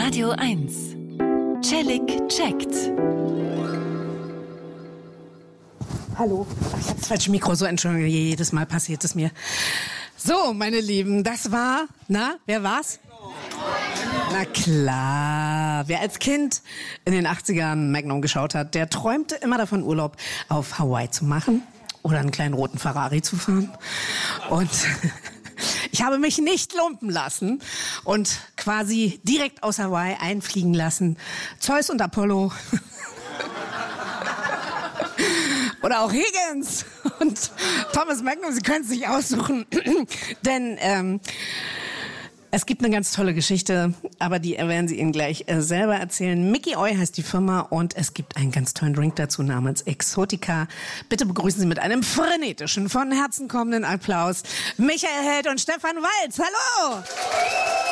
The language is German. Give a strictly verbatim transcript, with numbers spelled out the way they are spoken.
Radio eins. Celik checkt. Hallo. Ach, ich habe das falsche Mikro, so Entschuldigung, jedes Mal passiert es mir. So, meine Lieben, das war, na, wer war's? Na klar, wer als Kind in den achtzigern Magnum geschaut hat, der träumte immer davon, Urlaub auf Hawaii zu machen oder einen kleinen roten Ferrari zu fahren. Und ich habe mich nicht lumpen lassen und quasi direkt aus Hawaii einfliegen lassen. Zeus und Apollo. Oder auch Higgins und Thomas Magnum, Sie können es sich aussuchen. Denn ähm, es gibt eine ganz tolle Geschichte, aber die werden Sie Ihnen gleich äh, selber erzählen. Mickey Oy heißt die Firma und es gibt einen ganz tollen Drink dazu namens Exotica. Bitte begrüßen Sie mit einem frenetischen, von Herzen kommenden Applaus Michael Held und Stefan Walz. Hallo!